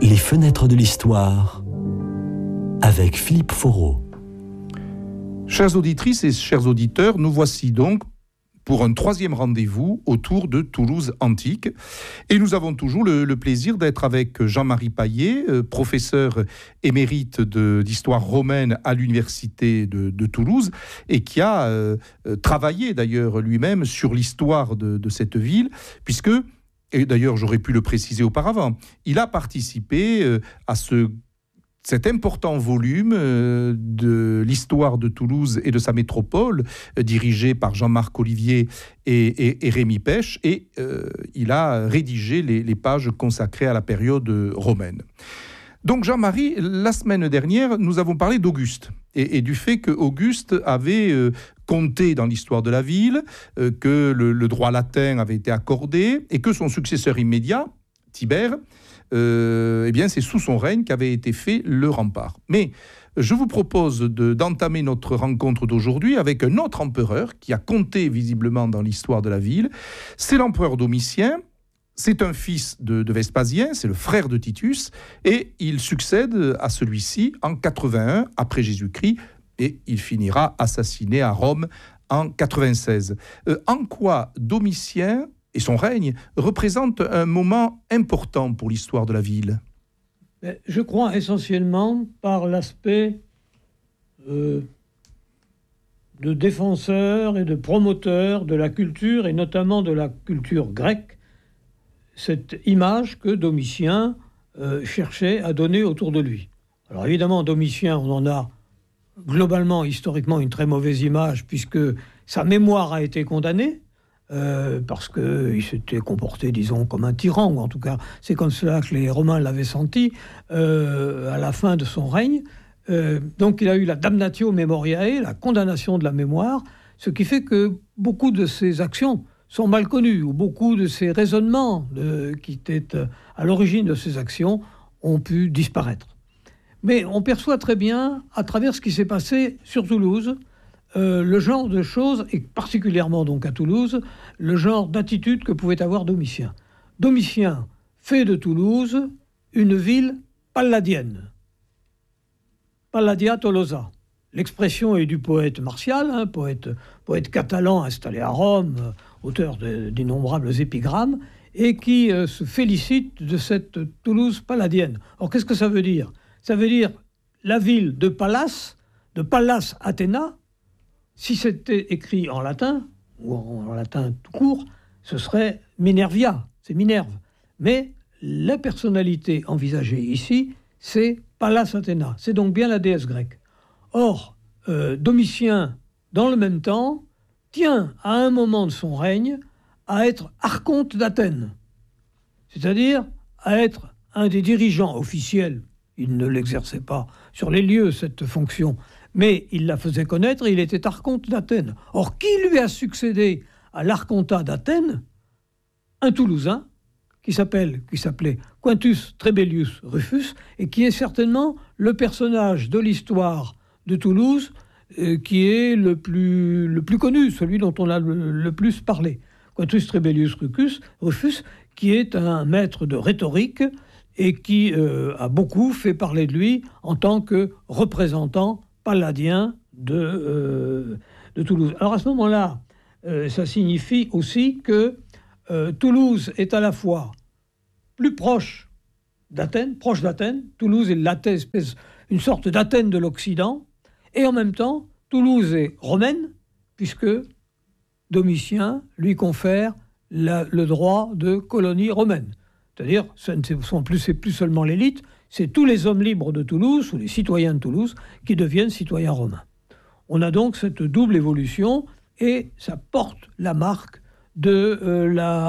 Les fenêtres de l'histoire avec Philippe Foreau. Chères auditrices et chers auditeurs, nous voici donc pour un troisième rendez-vous autour de Toulouse antique. Et nous avons toujours le plaisir d'être avec Jean-Marie Paillet, professeur émérite d'histoire romaine à l'université de Toulouse, et qui a travaillé d'ailleurs lui-même sur l'histoire de cette ville, puisque, et d'ailleurs j'aurais pu le préciser auparavant, il a participé à cet important volume de l'histoire de Toulouse et de sa métropole, dirigé par Jean-Marc Olivier et Rémi Pêche, et il a rédigé les pages consacrées à la période romaine. Donc Jean-Marie, la semaine dernière, nous avons parlé d'Auguste, et du fait qu'Auguste avait compté dans l'histoire de la ville, que le droit latin avait été accordé, et que son successeur immédiat, Tibère, eh bien, c'est sous son règne qu'avait été fait le rempart. Mais je vous propose d'entamer notre rencontre d'aujourd'hui avec un autre empereur qui a compté visiblement dans l'histoire de la ville. C'est l'empereur Domitien. C'est un fils de Vespasien, c'est le frère de Titus, et il succède à celui-ci en 81 après Jésus-Christ, et il finira assassiné à Rome en 96. En quoi Domitien et son règne représentent un moment important pour l'histoire de la ville? Je crois essentiellement par l'aspect de défenseur et de promoteur de la culture, et notamment de la culture grecque, cette image que Domitien cherchait à donner autour de lui. Alors évidemment, Domitien, on en a globalement, historiquement, une très mauvaise image, puisque sa mémoire a été condamnée, parce qu'il s'était comporté, disons, comme un tyran, ou en tout cas, c'est comme cela que les Romains l'avaient senti à la fin de son règne. Donc il a eu la damnatio memoriae, la condamnation de la mémoire, ce qui fait que beaucoup de ses actions sont mal connues, ou beaucoup de ses raisonnements qui étaient à l'origine de ses actions ont pu disparaître. Mais on perçoit très bien, à travers ce qui s'est passé sur Toulouse, le genre de choses, et particulièrement donc à Toulouse, le genre d'attitude que pouvait avoir Domitien. Domitien fait de Toulouse une ville palladienne. Palladia Tolosa. L'expression est du poète Martial, poète catalan installé à Rome, auteur d'innombrables épigrammes, et qui se félicite de cette Toulouse palladienne. Alors qu'est-ce que ça veut dire ? Ça veut dire la ville de Pallas Athéna. Si c'était écrit en latin, ou en latin tout court, ce serait Minervia, c'est Minerve. Mais la personnalité envisagée ici, c'est Pallas Athéna. C'est donc bien la déesse grecque. Or, Domitien, dans le même temps, tient à un moment de son règne à être archonte d'Athènes. C'est-à-dire à être un des dirigeants officiels. Il ne l'exerçait pas sur les lieux, cette fonction, mais il la faisait connaître et il était archonte d'Athènes. Or, qui lui a succédé à l'archontat d'Athènes ? Un Toulousain qui s'appelait Quintus Trebellius Rufus, et qui est certainement le personnage de l'histoire de Toulouse qui est le plus connu, celui dont on a le plus parlé. Quintus Trebellius Rufus, qui est un maître de rhétorique et qui a beaucoup fait parler de lui en tant que représentant palladien de Toulouse. Alors à ce moment-là, ça signifie aussi que Toulouse est à la fois plus proche d'Athènes. Toulouse est une sorte d'Athènes de l'Occident, et en même temps, Toulouse est romaine, puisque Domitien lui confère le droit de colonie romaine. C'est-à-dire, c'est plus seulement l'élite, c'est tous les hommes libres de Toulouse, ou les citoyens de Toulouse, qui deviennent citoyens romains. On a donc cette double évolution, et ça porte la marque de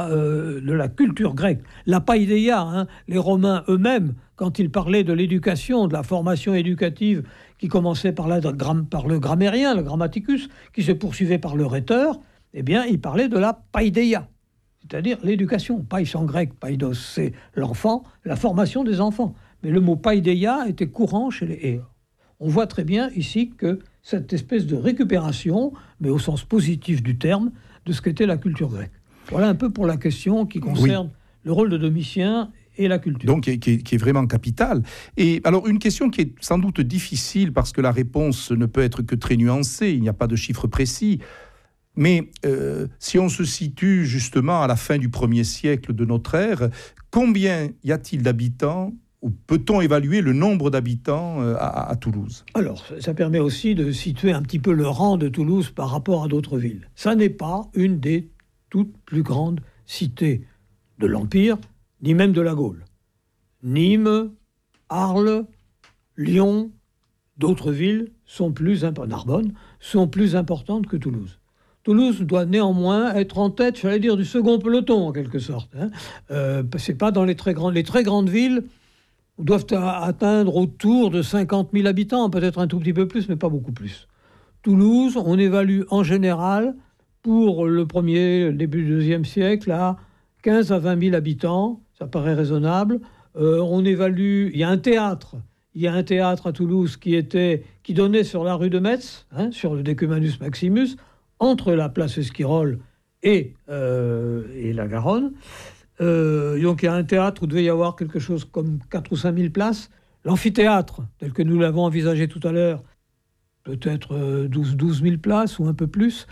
la culture grecque. La paideia, les Romains eux-mêmes, quand ils parlaient de l'éducation, de la formation éducative, qui commençait par le grammairien, le grammaticus, qui se poursuivait par le rhéteur, eh bien, ils parlaient de la paideia, c'est-à-dire l'éducation. Pais en grec, paidos, c'est l'enfant, la formation des enfants. Mais le mot paideia était courant chez les héros. On voit très bien ici que cette espèce de récupération, mais au sens positif du terme, de ce qu'était la culture grecque. Voilà un peu pour la question qui concerne le rôle de Domitien et la culture. Donc, qui est vraiment capitale. Et alors, une question qui est sans doute difficile, parce que la réponse ne peut être que très nuancée, il n'y a pas de chiffre précis. Mais si on se situe justement à la fin du 1er siècle de notre ère, combien y a-t-il d'habitants, ou peut-on évaluer le nombre d'habitants à Toulouse ? Alors, ça permet aussi de situer un petit peu le rang de Toulouse par rapport à d'autres villes. Ça n'est pas une des toutes plus grandes cités de l'Empire, ni même de la Gaule. Nîmes, Arles, Lyon, d'autres villes Narbonne, sont plus importantes que Toulouse. Toulouse doit néanmoins être en tête, j'allais dire, du second peloton, en quelque sorte. C'est pas dans les très grandes villes doivent atteindre autour de 50 000 habitants, peut-être un tout petit peu plus, mais pas beaucoup plus. Toulouse, on évalue en général, pour le début du IIe siècle, à 15 à 20 000 habitants, ça paraît raisonnable. On évalue, il y a un théâtre à Toulouse qui donnait sur la rue de Metz, sur le Decumanus Maximus, entre la place Esquirol et la Garonne. Donc il y a un théâtre où il devait y avoir quelque chose comme 4 ou 5 000 places. L'amphithéâtre, tel que nous l'avons envisagé tout à l'heure, peut-être 12 000 places ou un peu plus.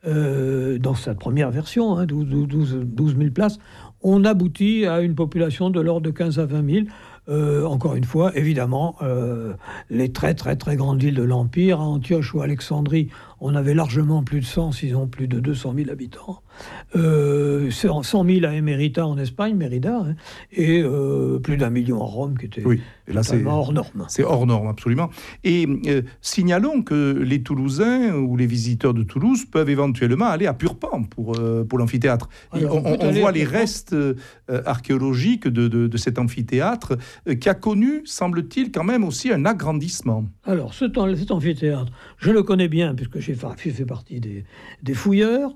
Dans cette première version, 12 000 places, on aboutit à une population de l'ordre de 15 à 20 000. Encore une fois, évidemment, les très très très grandes villes de l'Empire, à Antioche ou Alexandrie, on avait largement plus de 100, sinon plus de 200 000 habitants. 100 000 à Émérita en Espagne, Mérida, et plus d'1 million à Rome, qui était hors norme. C'est hors norme, absolument. Et signalons que les Toulousains ou les visiteurs de Toulouse peuvent éventuellement aller à Purpan pour l'amphithéâtre. On voit les restes archéologiques de cet amphithéâtre qui a connu, semble-t-il, quand même aussi un agrandissement. Alors, cet amphithéâtre, je le connais bien, puisque j'ai fait partie des fouilleurs,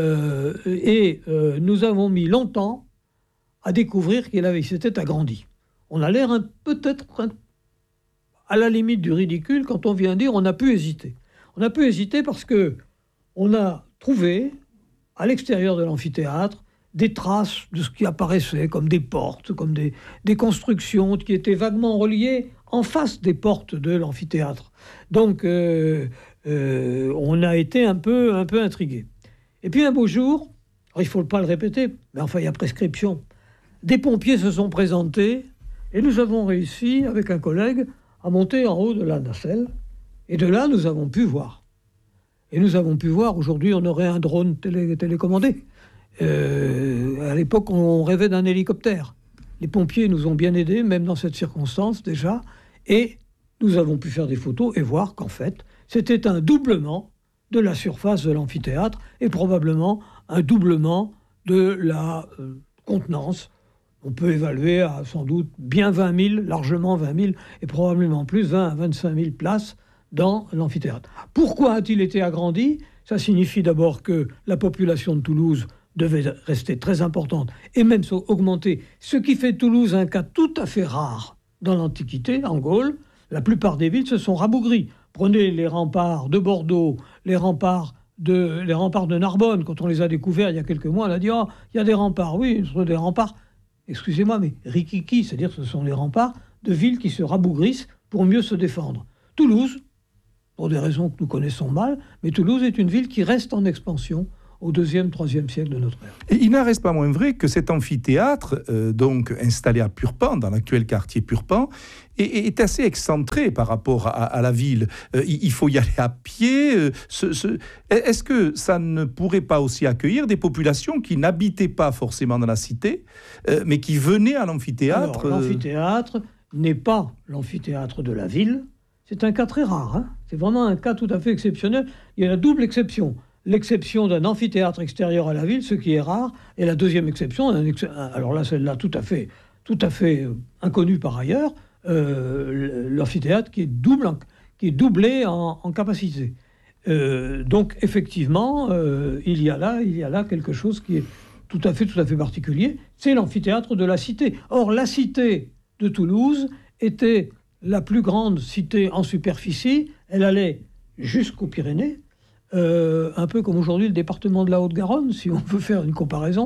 et nous avons mis longtemps à découvrir qu'il s'était agrandi. On a l'air peut-être à la limite du ridicule quand on vient dire on a pu hésiter. On a pu hésiter parce que on a trouvé à l'extérieur de l'amphithéâtre des traces de ce qui apparaissait comme des portes, comme des constructions qui étaient vaguement reliées en face des portes de l'amphithéâtre. Donc on a été un peu intrigués. Et puis un beau jour, alors il ne faut pas le répéter, mais enfin il y a prescription, des pompiers se sont présentés et nous avons réussi, avec un collègue, à monter en haut de la nacelle. Et de là, nous avons pu voir. Et nous avons pu voir, aujourd'hui, on aurait un drone télécommandé. À l'époque, on rêvait d'un hélicoptère. Les pompiers nous ont bien aidés, même dans cette circonstance déjà. Et nous avons pu faire des photos et voir qu'en fait, c'était un doublement de la surface de l'amphithéâtre et probablement un doublement de la contenance. On peut évaluer à sans doute bien 20 000, largement 20 000, et probablement plus, 20 à 25 000 places dans l'amphithéâtre. Pourquoi a-t-il été agrandi ? Ça signifie d'abord que la population de Toulouse devait rester très importante et même augmenter, ce qui fait de Toulouse un cas tout à fait rare dans l'Antiquité, en Gaule. La plupart des villes se sont rabougries. Prenez les remparts de Bordeaux, les remparts de Narbonne. Quand on les a découverts il y a quelques mois, on a dit « Oh, il y a des remparts. » Oui, ce sont des remparts, excusez-moi, mais rikiki, c'est-à-dire que ce sont les remparts de villes qui se rabougrissent pour mieux se défendre. Toulouse, pour des raisons que nous connaissons mal, mais Toulouse est une ville qui reste en expansion au IIe, IIIe siècle de notre ère. Et il n'en reste pas moins vrai que cet amphithéâtre, donc installé à Purpan, dans l'actuel quartier Purpan, est assez excentré par rapport à la ville. Il faut y aller à pied. Est-ce que ça ne pourrait pas aussi accueillir des populations qui n'habitaient pas forcément dans la cité, mais qui venaient à l'amphithéâtre ? Alors, l'amphithéâtre n'est pas l'amphithéâtre de la ville. C'est un cas très rare. C'est vraiment un cas tout à fait exceptionnel. Il y a la double exception. L'exception d'un amphithéâtre extérieur à la ville, ce qui est rare, et la deuxième exception, alors là, celle-là, tout à fait inconnue par ailleurs, l'amphithéâtre qui est doublé en capacité. Donc, effectivement, il y a là quelque chose qui est tout à fait particulier. C'est l'amphithéâtre de la cité. Or, la cité de Toulouse était la plus grande cité en superficie. Elle allait jusqu'aux Pyrénées. Un peu comme aujourd'hui le département de la Haute-Garonne, si on veut faire une comparaison.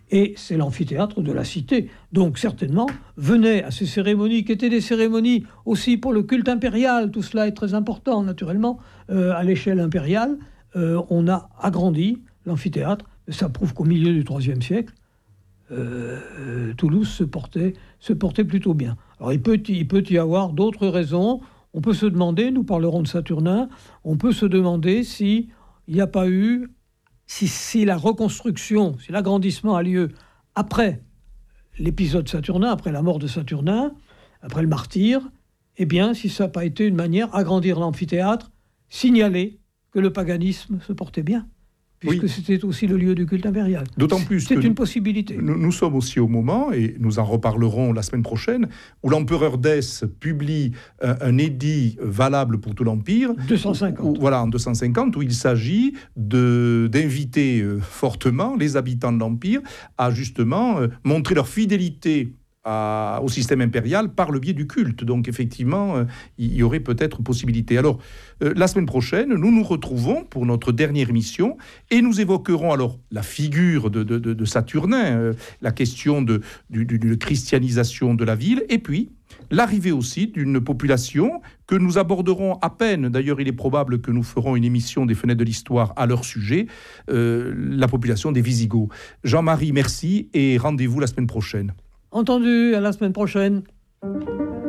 Et c'est l'amphithéâtre de la cité. Donc certainement, venaient à ces cérémonies, qui étaient des cérémonies aussi pour le culte impérial. Tout cela est très important, naturellement, à l'échelle impériale. On a agrandi l'amphithéâtre. Ça prouve qu'au milieu du IIIe siècle, Toulouse se portait plutôt bien. Alors il peut y avoir d'autres raisons. On peut se demander, nous parlerons de Saturnin, on peut se demander s'il n'y a pas eu, si la reconstruction, si l'agrandissement a lieu après l'épisode Saturnin, après la mort de Saturnin, après le martyre, eh bien, si ça n'a pas été une manière d'agrandir l'amphithéâtre, signaler que le paganisme se portait bien, puisque c'était aussi le lieu du culte impérial. D'autant plus c'est une possibilité. Nous sommes aussi au moment, et nous en reparlerons la semaine prochaine, où l'empereur Dès publie un édit valable pour tout l'Empire. 250. En 250, où il s'agit d'inviter fortement les habitants de l'Empire à justement montrer leur fidélité au système impérial par le biais du culte. Donc effectivement, il y aurait peut-être possibilité. Alors, la semaine prochaine, nous nous retrouvons pour notre dernière émission et nous évoquerons alors la figure de Saturnin, la question de christianisation de la ville, et puis l'arrivée aussi d'une population que nous aborderons à peine. D'ailleurs, il est probable que nous ferons une émission des Fenêtres de l'Histoire à leur sujet, la population des Visigoths. Jean-Marie, merci et rendez-vous la semaine prochaine. Entendu, à la semaine prochaine.